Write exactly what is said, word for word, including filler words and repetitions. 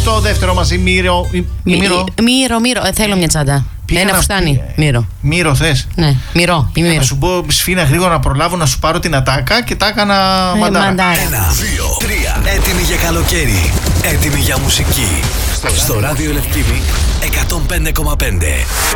στο δεύτερο μαζί, Μύρο. Μύρο, Μύρο, Μύρο. Ε, θέλω μια τσάντα. Ένα φουστάνι. Μύρο. Μύρο θες? Ναι, Μύρο. Να σου πω σφίνα γρήγορα να προλάβω να σου πάρω την ατάκα και τα έκανα ε, μαντάρα. μαντάρα. Ένα, δύο, τρία. Έτοιμοι για καλοκαίρι. Έτοιμοι για μουσική. Στο ράδιο Ελευθερία εκατόν πέντε κόμμα πέντε.